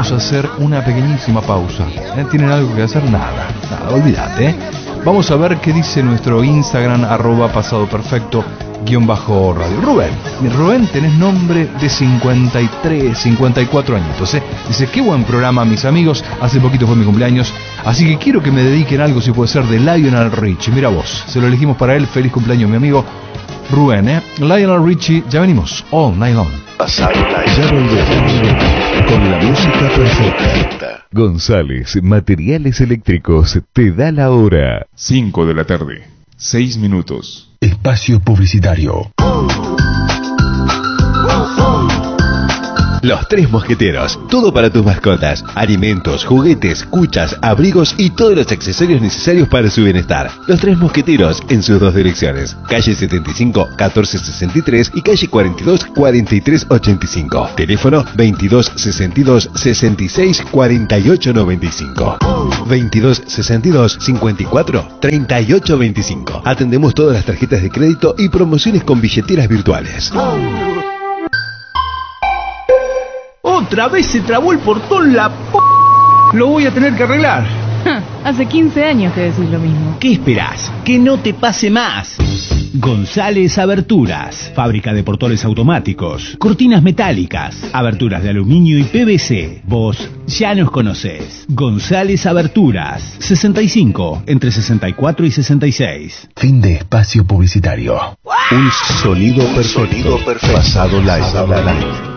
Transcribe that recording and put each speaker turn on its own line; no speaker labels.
vamos a hacer una pequeñísima pausa. ¿Tienen algo que hacer? Nada, olvídate. Vamos a ver qué dice nuestro Instagram, @pasadoperfecto_radio. Rubén, tenés nombre de 53, 54 añitos, ¿eh? Dice, qué buen programa, mis amigos. Hace poquito fue mi cumpleaños, así que quiero que me dediquen algo, si puede ser, de Lionel Richie. Mira vos, se lo elegimos para él. Feliz cumpleaños, mi amigo Rubén, ¿eh? Lionel Richie, ya venimos. All Night Long.
Ya volvemos con la música perfecta. González Materiales Eléctricos te da la hora.
5 de la tarde, 6 minutos.
Espacio publicitario. Los Tres Mosqueteros, todo para tus mascotas, alimentos, juguetes, cuchas, abrigos y todos los accesorios necesarios para su bienestar. Los Tres Mosqueteros en sus dos direcciones, calle 75 1463 y calle 42 4385. Teléfono 22 62 66 48 95. 22 62 54 38 25. Atendemos todas las tarjetas de crédito y promociones con billeteras virtuales.
Otra vez se trabó el portón, la p... Lo voy a tener que arreglar.
Hace 15 años que decís lo mismo.
¿Qué esperás? Que no te pase más. González Aberturas, fábrica de portones automáticos, cortinas metálicas, aberturas de aluminio y PVC. Vos ya nos conocés. González Aberturas, 65, entre 64 y 66.
Fin de espacio publicitario. Un sonido perfecto. Pasado live.